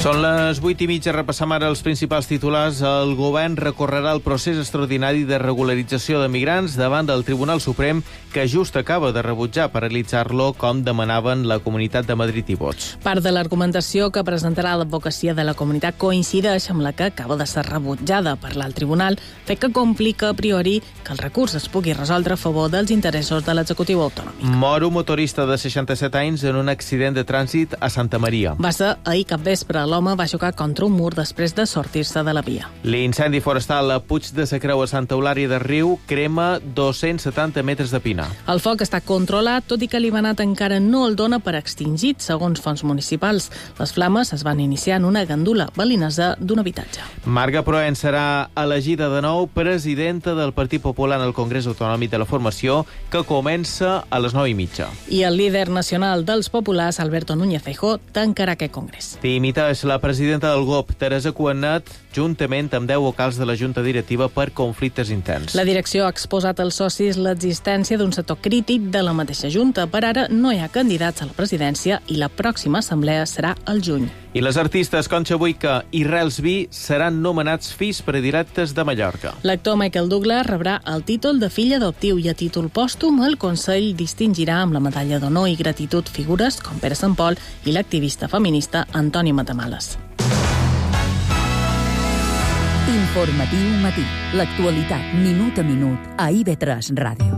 Són les 8:30, repassam ara els principals titulars. El govern recorrerà el procés extraordinari de regularització de migrants davant del Tribunal Suprem, que just acaba de rebutjar paralitzar-lo com demanaven la Comunitat de Madrid i Vots. Part de l'argumentació que presentarà l'advocacia de la comunitat coincideix amb la que acaba de ser rebutjada per l'alt tribunal, fet que complica a priori que el recurs es pugui resoldre a favor dels interessos de l'executiu autonòmic. Mor un motorista de 67 anys en un accident de trànsit a Santa Maria. Va ser ahir capvespre. L'home va xocar contra un mur després de sortir-se de la via. L'incendi forestal a Puig de la Creu a Santa Eulària de Riu crema 270 metres de pinar. El foc està controlat, tot i que l'Ivanat encara no el dona per extingit, segons fonts municipals. Les flames es van iniciar en una gandula balinesa d'un habitatge. Marga Proen serà elegida de nou presidenta del Partit Popular en el Congrés Autonòmic de la Formació, que comença a les 9:30. I el líder nacional dels populars, Alberto Núñez Feijóo, tancarà aquest congrés. Dimiteix la presidenta del GOP, Teresa Cuannat, juntament amb 10 vocals de la Junta Directiva per conflictes interns. La direcció ha exposat als socis l'existència d'un sector crític de la mateixa Junta. Per ara no hi ha candidats a la presidència i la pròxima assemblea serà al juny. I les artistes Concha Buica i Rels Vi seran nomenats fills predilectes de Mallorca. L'actor Michael Douglas rebrà el títol de fill adoptiu i a títol pòstum el Consell distingirà amb la medalla d'honor i gratitud figures com Pere Sant Pol i l'activista feminista Antoni Matamales. Informatiu matí. L'actualitat minut a minut a IB3 Ràdio.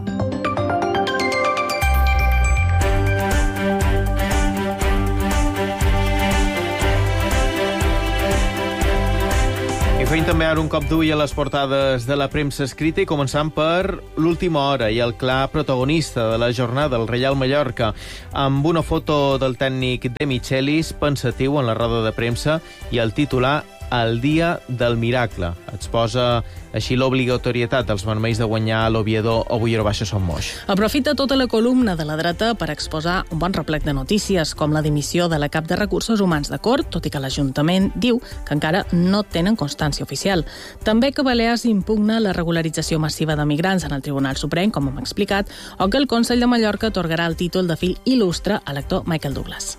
I feim també ara un cop d'ull a les portades de la premsa escrita i començant per l'última hora i el clar protagonista de la jornada, el Reial Mallorca, amb una foto del tècnic De Michelis pensatiu en la roda de premsa i el titular El dia del miracle. Exposa així l'obligatorietat dels vermells de guanyar l'Oviedo o Bullero-Baixa Son Moix. Aprofita tota la columna de la dreta per exposar un bon replec de notícies, com la dimissió de la cap de Recursos Humans de Cort, tot i que l'Ajuntament diu que encara no tenen constància oficial. També que Balears impugna la regularització massiva de migrants en el Tribunal Suprem, com hem explicat, o que el Consell de Mallorca atorgarà el títol de fill il·lustre a l'actor Michael Douglas.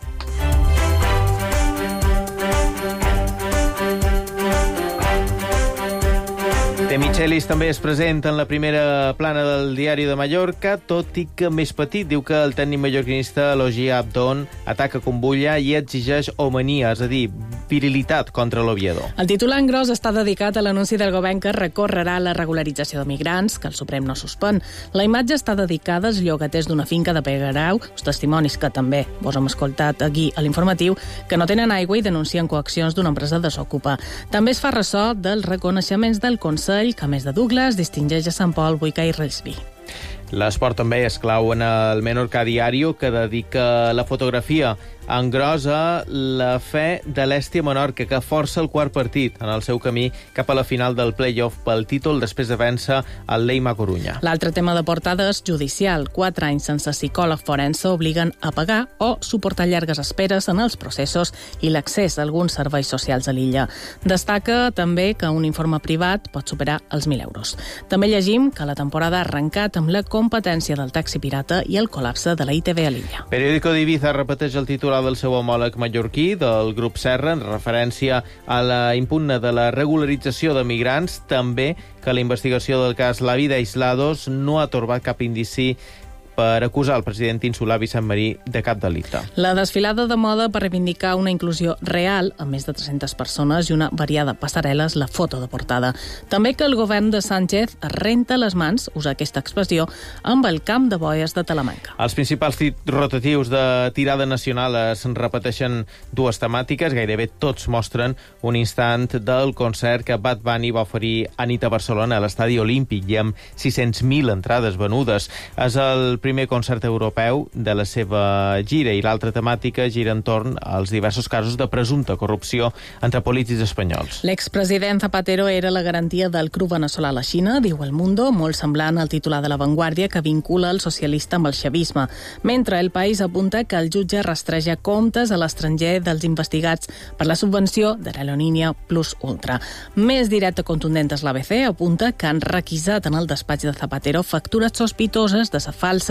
De Michelis també és present en la primera plana del Diari de Mallorca, tot i que més petit. Diu que el tècnic mallorquinista elogia Abdón, ataca Combulla i exigeix homenia, és a dir, virilitat contra l'Oviedo. El titular en gros està dedicat a l'anunci del govern que recorrerà la regularització de migrants, que el Suprem no suspèn. La imatge està dedicada als llogaters d'una finca de Peguerau, els testimonis que també vos hem escoltat aquí a l'informatiu, que no tenen aigua i denuncien coaccions d'una empresa desocupa. També es fa ressò dels reconeixements del Consell, que a més de Douglas distingeix a Sant Pol, Buica i Rels Vi. L'esport també és clau en el Menorca Diario, que dedica la fotografia en gros a la fe de l'Hèstia Menorca, que força el quart partit en el seu camí cap a la final del play-off pel títol després de vèncer el Leima Corunya. L'altre tema de portada és judicial. 4 anys sense psicòleg forense obliguen a pagar o suportar llargues esperes en els processos i l'accés a alguns serveis socials a l'illa. Destaca també que un informe privat pot superar els 1.000 euros. També llegim que la temporada ha arrencat amb la competència del taxi pirata i el col·lapse de la ITV a l'illa. Periódico d'Ibiza repeteix el titular del seu homòleg mallorquí, del grup Serra, en referència a la impugna de la regularització de migrants, també que la investigació del cas La Vida Aislados no ha atorgat cap indici per acusar el president insular Vicent Marí de cap delicte. La desfilada de moda per reivindicar una inclusió real, amb més de 300 persones i una variada passarel·la, és la foto de portada. També que el govern de Sánchez renta les mans, usa aquesta expressió, amb el camp de boies de Talamanca. Els principals rotatius de tirada nacional es repeteixen dues temàtiques, gairebé tots mostren un instant del concert que Bad Bunny va oferir a nit a Barcelona, a l'Estadi Olímpic, i amb 600.000 entrades venudes. És el primer concert europeu de la seva gira i l'altra temàtica gira entorn als diversos casos de presumpta corrupció entre polítics espanyols. L'expresident Zapatero era la garantia del cru veneçolà a la Xina, diu El Mundo, molt semblant al titular de La Vanguardia, que vincula el socialista amb el xavisme, mentre El País apunta que el jutge rastreja comptes a l'estranger dels investigats per la subvenció de l'aerolínia Plus Ultra. Més directe contundent és l'ABC, apunta que han requisat en el despatx de Zapatero factures sospitoses de ser falses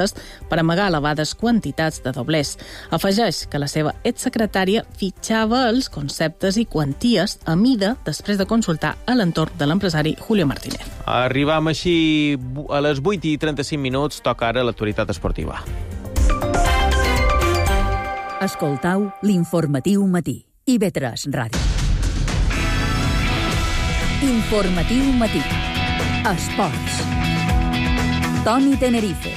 falses per amagar elevades quantitats de doblers. Afegeix que la seva exsecretària fitxava els conceptes i quanties a mida després de consultar a l'entorn de l'empresari Julio Martínez. Arribam així a les 8:35, toca ara l'actualitat esportiva. Escoltau l'informatiu matí. IB3 Ràdio. Informatiu matí. Esports. Toni Tenerife.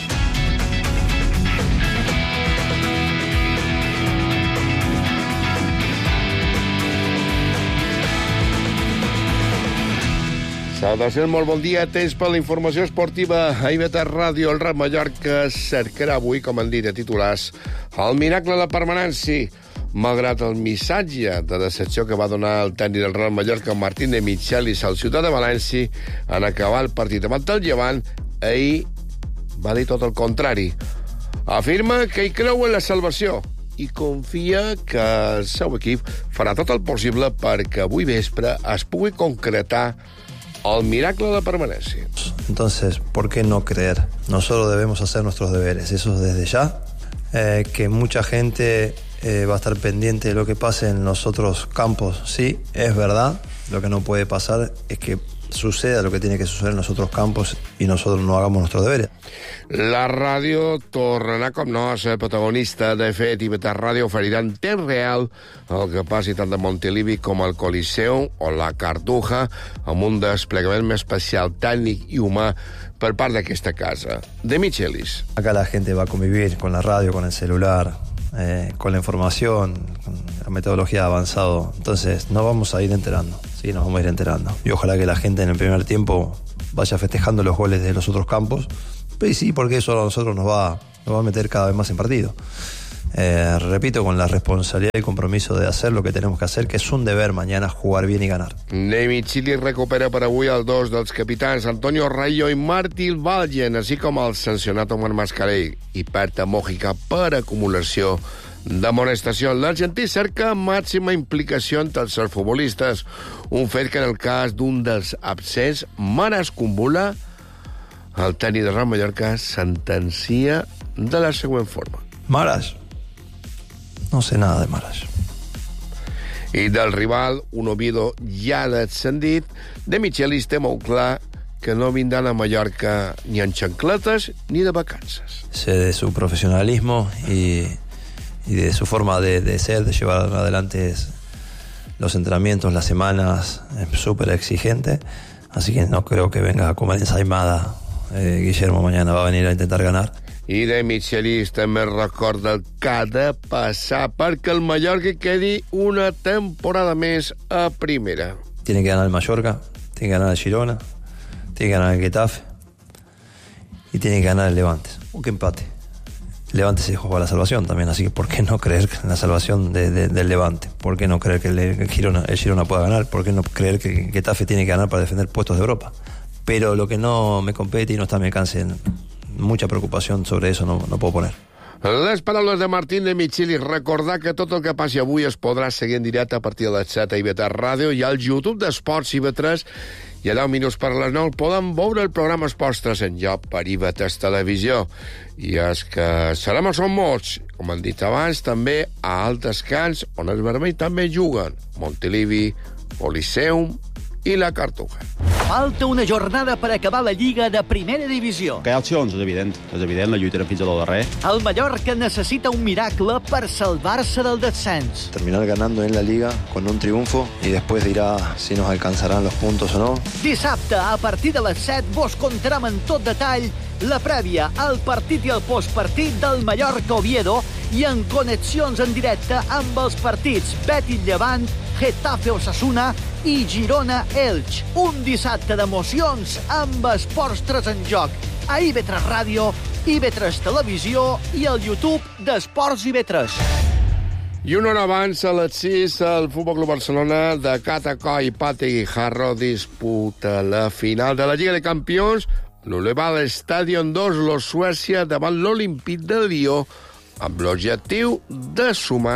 Salutacions, molt bon dia. Temps per la informació esportiva a IB3 Ràdio. El Real Mallorca cercarà avui, com han dit a titulars, el miracle de la permanència. Malgrat el missatge de decepció que va donar el tècnic del Real Mallorca, Martín de Michelis, al Ciutat de València, en acabar el partit davant del Llevant, ahir va dir tot el contrari. Afirma que hi creu en la salvació i confia que el seu equip farà tot el possible perquè avui vespre es pugui concretar el miracle de la permanencia. Entonces, ¿por qué no creer? Nosotros debemos hacer nuestros deberes, eso desde ya. Que mucha gente va a estar pendiente de lo que pase en los otros campos. Sí, es verdad. Lo que no puede pasar es que suceda lo que tiene que suceder en los otros campos y nosotros no hagamos nuestros deberes. La ràdio tornarà, com no, a ser protagonista. De fet, IB3 Ràdio oferirà en temps real el que passi tant de Montilivi com al Coliseu o la Cartuja, amb un desplegament més especial, tècnic i humà per part d'aquesta casa. De Michelis. Acá la gente va a convivir con la radio, con el celular, con la información, con la metodología avanzada. Entonces nos vamos a ir enterando, sí, nos vamos a ir enterando. Y ojalá que la gente en el primer tiempo vaya festejando los goles de los otros campos. Pero sí, porque eso a nosotros nos va a meter cada vez más en partido. Repito, con la responsabilidad y el compromiso de hacer lo que tenemos que hacer, que es un deber mañana jugar bien y ganar. Nemi Chili recupera per avui els dos dels capitans, Antonio Rayo i Martín Valgen, així com el sancionat Omar Mascarell i Perta Mòjica per acumulació d'amonestació. L'argentí cerca màxima implicació entre els seus futbolistes, un fet que en el cas d'un dels absents, Maras Kumbula, el tècnic de Real Mallorca sentencia de la següent forma. Maras. No sé nada de Maras. I del rival, un Oviedo ja descendit, de Michelis té molt clar que no vindran a Mallorca ni en xancletes ni de vacances. Sé de su profesionalismo y de su forma de ser, de llevar adelante los entrenamientos, las semanas, es súper exigente, así que no creo que venga a comer ensaimada. Guillermo mañana va a venir a intentar ganar. I de Michelis també recorda el que ha de passar perquè el Mallorca quedi una temporada més a primera. Tiene que ganar el Mallorca, tiene que ganar el Girona, tiene que ganar el Getafe y tiene que ganar el Levante. O que empate. El Levante se juega la salvación también, así que ¿por qué no creer en la salvación del Levante? ¿Por qué no creer que el Girona pueda ganar? ¿Por qué no creer que el Getafe tiene que ganar para defender puestos de Europa? Pero lo que no me compete y no está a mi alcance, mucha preocupación sobre eso no puedo poner. Les paraules de Martín de Michelis. Recordar que tot el que passi avui es podrà seguir en directe a partir de les 7 a IB3 Ràdio i al YouTube d'Esports IB3, i a 10 minuts per les 9 poden veure el programa Esports 3 en joc per IB3 Televisió. I és que serem o som molts, com han dit abans, també a alt descans, on els vermells també juguen. Montilivi, Coliseum i la Cartuja. Falta una jornada per acabar la Lliga de Primera Divisió. Que hi ha opcions, és evident, la lluitarem fins a lo darrer. El Mallorca necessita un miracle per salvar-se del descens. Terminar ganando en la Liga con un triunfo y después dirá si nos alcanzarán los puntos o no. Dissabte, a partir de les 7, vos contarem en tot detall la prèvia, el partit i el postpartit del Mallorca-Oviedo i en connexions en directe amb els partits Betis-Llevant, Getafe-Osasuna i Girona-Elx. Un dissabte d'emocions amb Esports 3 en joc a IB3 Ràdio, IB3 Televisió i el YouTube d'Esports IB3. I una hora abans, a les 6, el Futbol Club Barcelona de Catacó i Pate Guijarro disputa la final de la Lliga de Campions, l'Oleval Stadion 2, Suècia, davant l'Olímpic de Lió, amb l'objectiu de sumar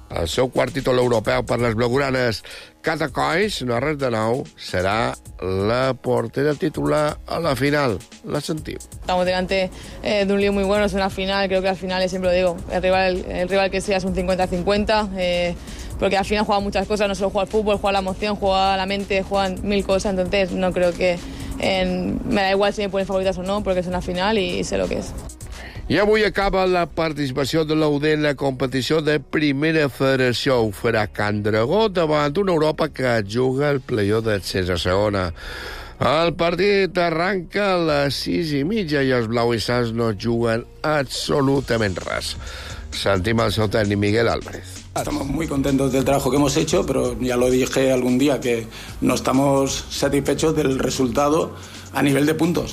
el seu quart títol europeu per les blaugranes. Cata Coix, no res de nou, serà la portera titular a la final. La sentim. Estamos delante de un lío muy bueno, es una final, creo que al final, siempre lo digo, el rival que sea es un 50-50, porque al final juega muchas cosas, no solo juega al fútbol, juega la emoción, juega la mente, juegan mil cosas, entonces no creo que me da igual si me ponen favoritas o no, porque es una final y sé lo que es. I avui acaba la participació de l'UD en la competició de Primera Federació. Ho farà Can Dragó davant una Europa que juga el play-off d'accés a segona. El partit arranca a les 6:30 i els blauissants no juguen absolutament res. Sentim el seu tècnic Miguel Álvarez. Estamos muy contentos del trabajo que hemos hecho, pero ya lo dije algún día que no estamos satisfechos del resultado a nivel de puntos.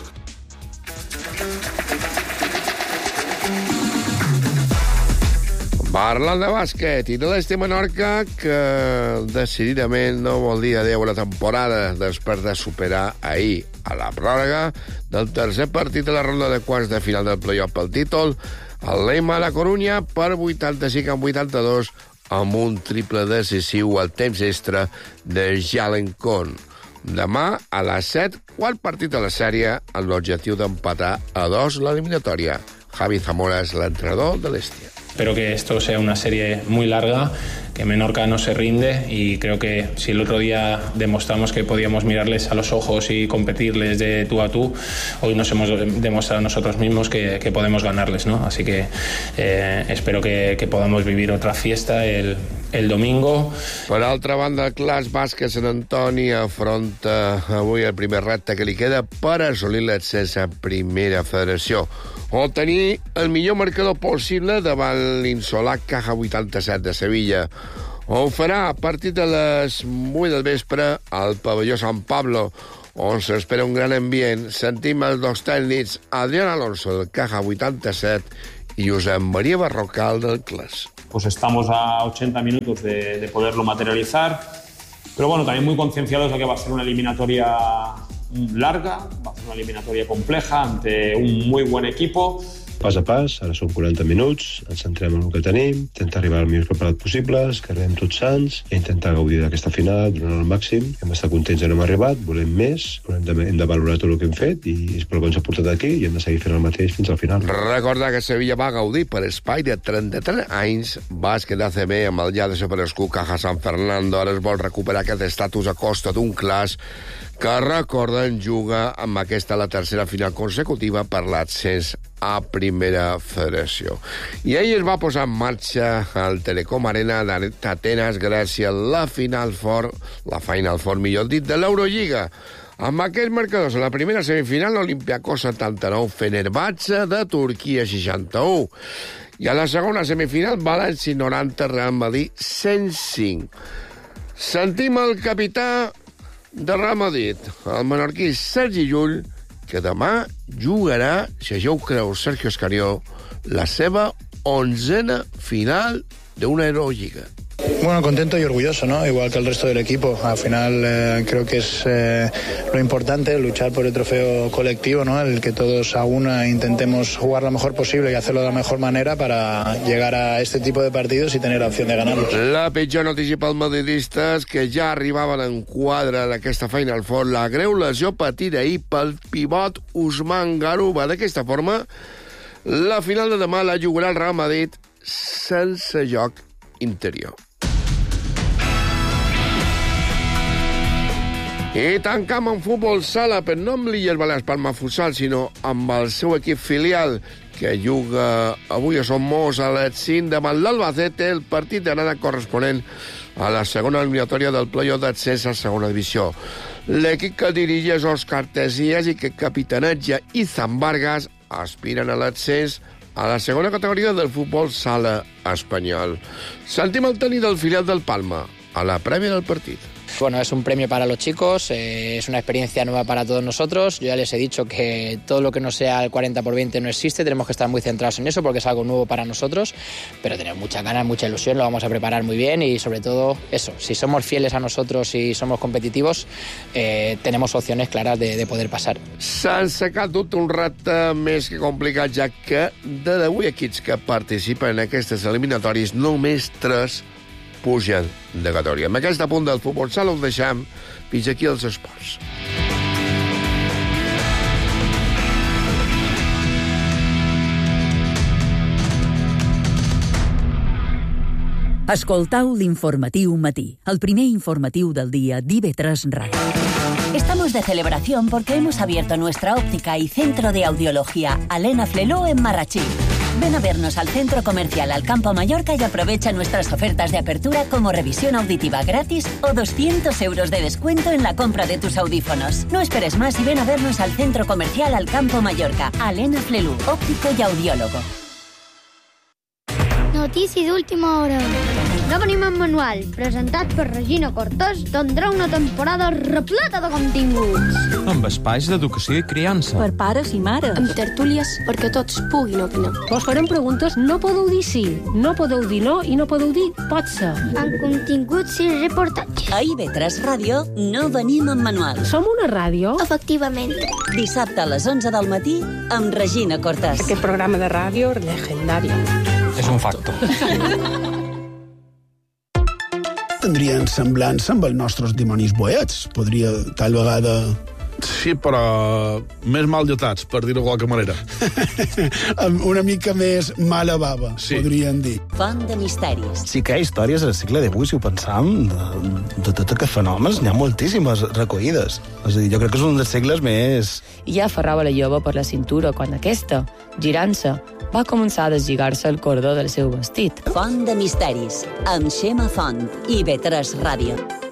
Parlant de bàsquet i de l'Este Menorca, que decididament no vol dir adéu a la temporada després de superar ahir a la pròrroga del tercer partit de la ronda de quarts de final del play-off pel títol, el Lema a la Corunya per 85-82 amb un triple decisiu al temps extra de Jalen Kohn. Demà a les 7, quart partit de la sèrie amb l'objectiu d'empatar a 2 l'eliminatòria. Javi Zamora és l'entrenador de l'Estia. Espero que esto sea una serie muy larga, que Menorca no se rinde, y creo que si el otro día demostramos que podíamos mirarles a los ojos y competirles de tú a tú, hoy nos hemos demostrado nosotros mismos que podemos ganarles, ¿no? Así que espero que podamos vivir otra fiesta el domingo. Per altra banda, el Clas Bàsquet Sant Antoni afronta avui el primer repte que li queda per assolir l'accés a Primera Federació, o tenir el millor marcador possible davant l'insolat Caja 87 de Sevilla. Ho farà a partir de les 8 del vespre al pavelló San Pablo, on s'espera un gran ambient. Sentim els dos tècnics, Adrián Alonso del Caja 87 i Josep María Barrocal del Clas. Pues estamos a 80 minutos de poderlo materializar, pero bueno, también muy concienciados de que va a ser una eliminatoria larga, va a ser una eliminatoria compleja ante un muy buen equipo. Pas a pas, ara són 40 minuts, ens centrem en el que tenim, intentar arribar el millor preparat possibles, que arribem tots sants, i intentar gaudir d'aquesta final durant el màxim. Hem d'estar contents que no hem arribat, volem més, però hem de valorar tot el que hem fet i és pel que ens ha portat aquí i hem de seguir fent el mateix fins al final. Recordar que Sevilla va gaudir per espai de 33 anys, bàsquet ACB amb el ja desaparegut Caja San Fernando, ara es vol recuperar aquest estatus a costa d'un Clas que, recorden, juga amb aquesta la tercera final consecutiva per l'accés a Primera Federació. I ahir es va posar en marxa el Telecom Arena d'Atenes, Grècia, la Final Four, millor dit, de l'Eurolliga. Amb aquests marcadors, a la primera semifinal, l'Olympiakos 79, Fenerbahçe de Turquia 61. I a la segona semifinal, València 90, Real Madrid 105. Sentim el capità de Real Madrid, el menorquí Sergi Llull, que demà jugarà, si això ho creu Sergio Escarió, la seva 11ª final d'una Eurolliga. Bueno, contento y orgulloso, ¿no? Igual que el resto del equipo. Al final creo que es lo importante, luchar por el trofeo colectivo, ¿no? El que todos a una intentemos jugar lo mejor posible y hacerlo de la mejor manera para llegar a este tipo de partidos y tener la opción de ganarlos. La pitjor notícia pel madridista és que ja arribaven en quadre d'aquesta Final Four la greu lesió patida ahir pel pivot Ousmane Garuba. D'aquesta forma, la final de demà la jugarà el Real Madrid sense joc interior. I tancam en futbol sala, però no amb l'Illes Balears Palma Futsal, sinó amb el seu equip filial, que juga avui a Son Mos a les 5 davant l'Albacete, el partit d'anada corresponent a la segona eliminatòria del play-off d'accés a segona divisió. L'equip que dirigeix Òscar Tesies i que capitaneja Izan Vargas aspiren a l'accés a la segona categoria del futbol sala espanyol. Sentim el tècnic del filial del Palma a la prèvia del partit. Bueno, es un premio para los chicos, es una experiencia nueva para todos nosotros. Yo ya les he dicho que todo lo que no sea el 40x20 no existe, tenemos que estar muy centrados en eso porque es algo nuevo para nosotros, pero tenemos muchas ganas, mucha ilusión, lo vamos a preparar muy bien y sobre todo eso, si somos fieles a nosotros y somos competitivos, tenemos opciones claras de poder passar. Sense cap dubte un repte més que complicat, ja que de 10 equips que participen en aquestes eliminatòries, només 3 pugen de categoria. Amb aquest apunt del futbol sala ho deixem. Fins aquí els esports. Escoltau l'informatiu matí, el primer informatiu del dia d'IV3 Ràdio. Estamos de celebración porque hemos abierto nuestra óptica y centro de audiología Alena Fleló en Marrachí. Ven a vernos al Centro Comercial Alcampo Mallorca y aprovecha nuestras ofertas de apertura como revisión auditiva gratis o 200 euros de descuento en la compra de tus audífonos. No esperes más y ven a vernos al Centro Comercial Alcampo Mallorca. Alena Flelú, òptico i audiòlogo. Notícia d'última hora. No venim en manual, presentat per Regina Cortés, tindrà una temporada repleta de continguts. Amb espais d'educació i criança. Per pares i mares. Amb tertúlies perquè tots puguin opinar. Vos farem preguntes, no podeu dir sí, no podeu dir no i no podeu dir pot ser. Amb continguts i reportatges. A IB3 Ràdio no venim en manual. Som una ràdio? Efectivament. Dissabte a les 11 del matí amb Regina Cortés. Aquest programa de ràdio legendari. És un facto. Tindrien semblança amb els nostres dimonis boets. Podria, tal vegada... Sí, però més mal dotats, per dir-ho de qualque manera. Una mica més mala bava, sí. Podríem dir. Font de misteris. Sí que hi ha històries al segle XIX, si ho pensam, de tots aquests fenòmens, n'hi ha moltíssimes recollides. És a dir, jo crec que és un dels segles més... I ja aferrava la jove per la cintura quan aquesta, girant-se, va començar a deslligar-se el cordó del seu vestit. Font de misteris, amb Xema Font, IB3 Ràdio.